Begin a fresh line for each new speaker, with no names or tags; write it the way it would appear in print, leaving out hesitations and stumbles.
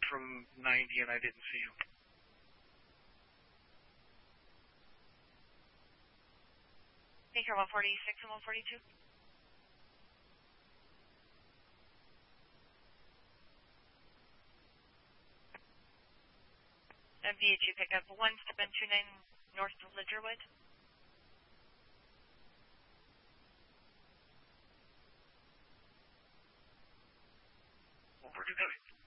from 90 and I didn't see him.
Take care, 146 and 142. MVHU pickup 1729 north of Ledgerwood.
Over to